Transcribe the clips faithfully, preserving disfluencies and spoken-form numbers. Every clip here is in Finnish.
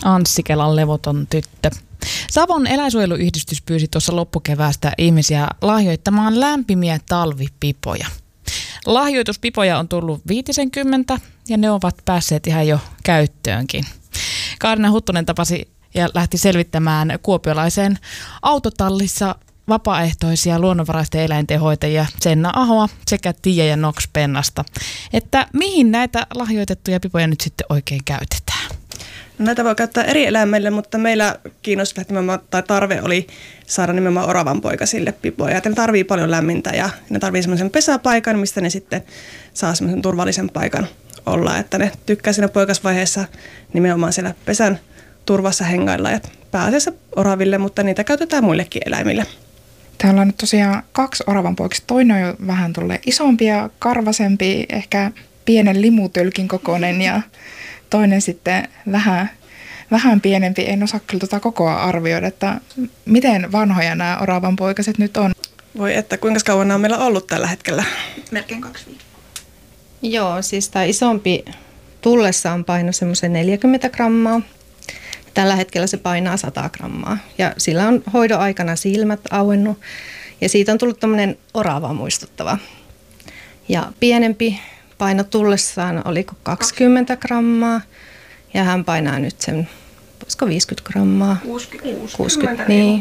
Anssi Kelan levoton tyttö. Savon eläinsuojeluyhdistys pyysi tuossa loppukeväästä ihmisiä lahjoittamaan lämpimiä talvipipoja. Lahjoituspipoja on tullut viitisenkymmentä ja ne ovat päässeet ihan jo käyttöönkin. Kaarina Huttunen tapasi ja lähti selvittämään kuopiolaiseen autotallissa vapaaehtoisia luonnonvaraisten eläinten hoitajia Senna Ahoa sekä Tiia ja Nox Pennasta, että mihin näitä lahjoitettuja pipoja nyt sitten oikein käytetään. Näitä voi käyttää eri eläimille, mutta meillä kiinnostaa nimenomaan, tai tarve oli saada nimenomaan oravanpoikasille pipoja. Ne tarvii paljon lämmintä ja ne tarvii semmoisen pesäpaikan, mistä ne sitten saa semmoisen turvallisen paikan olla. Että ne tykkää siinä poikasvaiheessa nimenomaan siellä pesän turvassa hengailla ja pääasiassa oraville, mutta niitä käytetään muillekin eläimille. Täällä on nyt tosiaan kaksi oravanpoikasta. Toinen on jo vähän tulee isompi ja karvasempi, ehkä pienen limutölkin kokoinen ja toinen sitten vähän, vähän pienempi. En osaa kyllä tuota kokoa arvioida, että miten vanhoja nämä oravanpoikaset nyt on. Voi että, kuinka kauan nämä on meillä ollut tällä hetkellä? Melkein kaksi viikkoa. Joo, siis tämä isompi tullessa on paino semmoisen neljäkymmentä grammaa. Tällä hetkellä se painaa sata grammaa ja sillä on hoidon aikana silmät auennut ja siitä on tullut tämmöinen oravaa muistuttava. Ja pienempi paino tullessaan oliko kaksikymmentä grammaa ja hän painaa nyt sen, voisiko viisikymmentä grammaa? kuusikymmentä, kuusikymmentä, niin.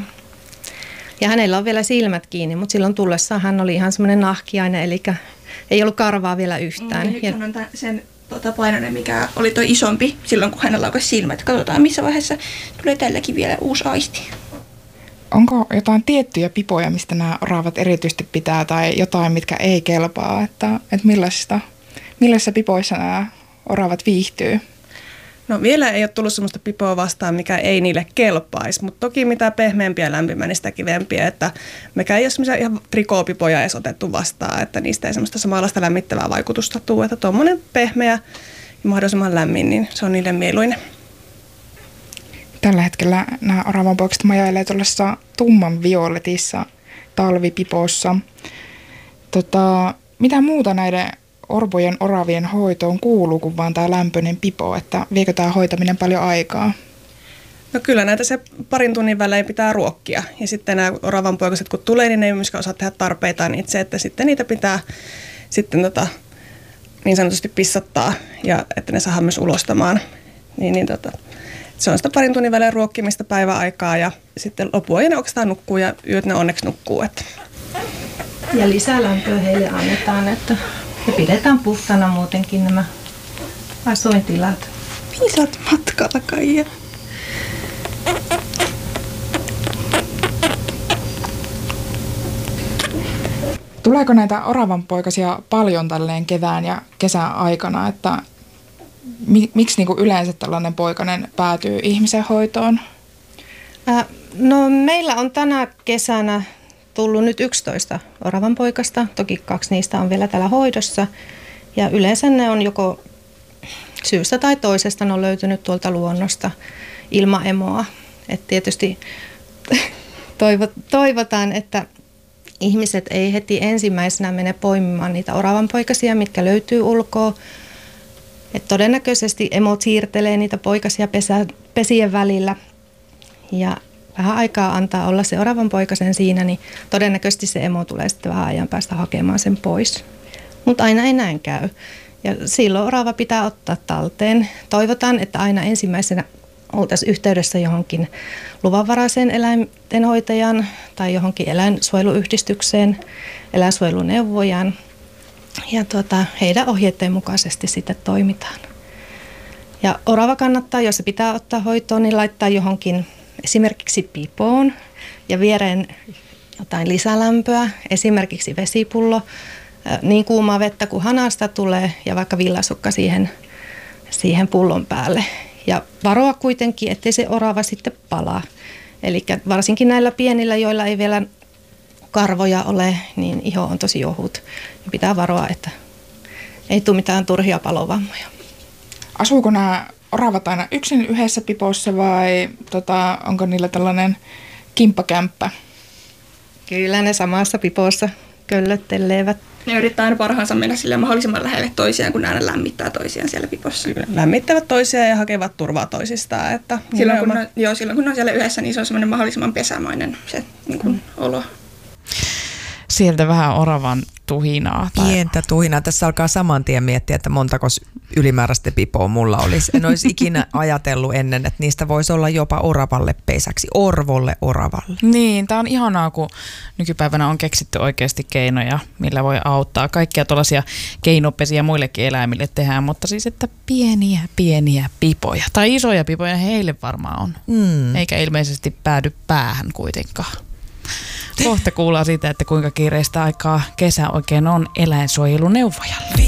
Ja hänellä on vielä silmät kiinni, mutta silloin tullessaan hän oli ihan semmoinen nahkiainen, eli ei ollut karvaa vielä yhtään. Mm, nyt hän on tämän, sen tota, painoinen, mikä oli tuo isompi silloin, kun hänellä laukasi silmät. Katsotaan, missä vaiheessa tulee tälläkin vielä uusi aisti. Onko jotain tiettyjä pipoja, mistä nämä oravat erityisesti pitää tai jotain, mitkä ei kelpaa? Että, että millaisista, millaisissa pipoissa nämä oravat viihtyy? No vielä ei ole tullut sellaista pipoa vastaan, mikä ei niille kelpaisi, mutta toki mitä pehmeämpiä ja lämpimä, niin sitä kivempiä, että mekään ei ole semmoisia ihan trikoopipoja edes otettu vastaan, että niistä ei semmoista samanlaista lämmittävää vaikutusta tule, että tuommoinen pehmeä ja mahdollisimman lämmin, niin se on niille mieluinen. Tällä hetkellä nämä oravanpoikaset majailee tuollaisessa tumman violetissa talvipipossa. Tota, mitä muuta näiden orpojen oravien hoitoon kuuluu kuin vaan tämä lämpöinen pipo, että viekö tämä hoitaminen paljon aikaa? No kyllä näitä se parin tunnin välein pitää ruokkia ja sitten nämä oravanpoikaset kun tulee, niin ne ei myöskään osaa tehdä tarpeitaan itse, että sitten niitä pitää sitten tota, niin sanotusti pissattaa ja että ne saadaan myös ulostamaan. Niin, niin tota, se on sitä parin tunnin välein ruokkimista päiväaikaa ja sitten lopuajan ne oikeastaan nukkuu ja yöt ne onneksi nukkuu. Että. Ja lisälämpöä heille annetaan, että ja pidetään puhtana muutenkin nämä asuintilat. Mihin sä oot matkalla, Kaija? Tuleeko näitä oravanpoikasia paljon tälleen kevään ja kesän aikana, että mi, miksi niinku yleensä tällainen poikainen päätyy ihmisen hoitoon? Äh, no meillä on tänä kesänä tullut nyt yksitoista oravanpoikasta. Toki kaksi niistä on vielä täällä hoidossa. Ja yleensä ne on joko syystä tai toisesta ne on löytynyt tuolta luonnosta ilman emoa. Et tietysti toivotaan, että ihmiset ei heti ensimmäisenä mene poimimaan niitä oravanpoikasia, mitkä löytyy ulkoa. Et todennäköisesti emot siirtelee niitä poikasia pesä, pesien välillä ja vähän aikaa antaa olla se oravanpoikasen siinä, niin todennäköisesti se emo tulee sitten vähän ajan päästä hakemaan sen pois. Mutta aina ei näin käy. Ja silloin orava pitää ottaa talteen. Toivotaan, että aina ensimmäisenä oltaisiin yhteydessä johonkin luvanvaraiseen eläintenhoitajan tai johonkin eläinsuojeluyhdistykseen, eläinsuojeluneuvojan. Ja tuota, heidän ohjeiden mukaisesti sitten toimitaan. Ja orava kannattaa, jos se pitää ottaa hoitoon, niin laittaa johonkin esimerkiksi pipoon ja viereen jotain lisälämpöä, esimerkiksi vesipullo, niin kuumaa vettä kuin hanasta tulee ja vaikka villasukka siihen, siihen pullon päälle. Ja varoa kuitenkin, ettei se orava sitten palaa. Eli varsinkin näillä pienillä, joilla ei vielä karvoja ole, niin iho on tosi ohut. Ja pitää varoa, että ei tule mitään turhia palovammoja. Asuuko nämä oravat aina yksin yhdessä pipossa vai tota, onko niillä tällainen kimppakämppä? Kyllä ne samassa pipossa köllöttelevät. Ne yrittää aina parhaansa mennä sille mahdollisimman lähelle toisiaan, kun ne aina lämmittää toisiaan siellä pipossa. Lämmittävät toisiaan ja hakevat turvaa toisistaan. Että silloin, kun ne, joo, silloin kun ne on siellä yhdessä, niin se on semmoinen mahdollisimman pesämainen se niin kuin, mm. olo. Sieltä vähän oravan tuhinaa. Tai... Pientä tuhinaa. Tässä alkaa saman tien miettiä, että montako ylimääräistä pipoa mulla olisi. En olisi ikinä ajatellut ennen, että niistä voisi olla jopa oravalle pesäksi. Orvolle oravalle. Niin, tää on ihanaa, kun nykypäivänä on keksitty oikeasti keinoja, millä voi auttaa. Kaikkia tuollaisia keinopesiä muillekin eläimille tehdään, mutta siis, että pieniä, pieniä pipoja. Tai isoja pipoja heille varmaan on. Mm. Eikä ilmeisesti päädy päähän kuitenkaan. Kohta kuullaan siitä, että kuinka kiireistä aikaa kesä oikein on eläinsuojeluneuvojalla.